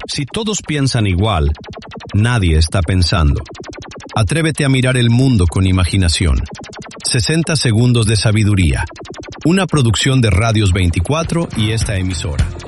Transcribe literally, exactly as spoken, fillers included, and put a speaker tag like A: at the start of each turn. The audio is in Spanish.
A: Si todos piensan igual, nadie está pensando. Atrévete a mirar el mundo con imaginación. sesenta segundos de sabiduría. Una producción de Radios veinticuatro y esta emisora.